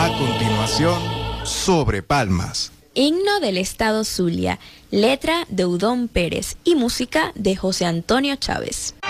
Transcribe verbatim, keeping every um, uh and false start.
A continuación, Sobre Palmas. Himno del Estado Zulia, letra de Udón Pérez y música de José Antonio Chávez.